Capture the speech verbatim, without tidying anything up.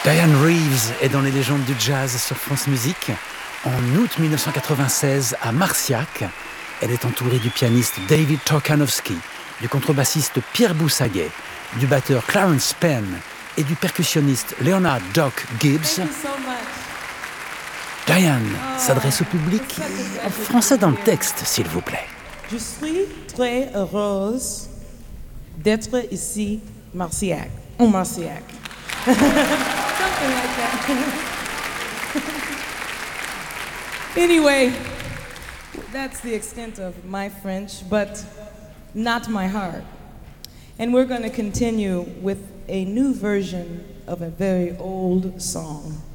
Diane Reeves est dans les légendes du jazz sur France Musique. En août mille neuf cent quatre-vingt-seize, à Marciac, elle est entourée du pianiste David Torkanowski, du contrebassiste Pierre Boussaguet, du batteur Clarence Penn et du percussionniste Leonard Doc Gibbs. So Diane oh, s'adresse au public en français dans le texte, s'il vous plaît. Je suis très heureuse d'être ici, Marciac, ou Marciac. Something like that. Anyway, that's the extent of my French, but not my heart. And we're going to continue with a new version of a very old song.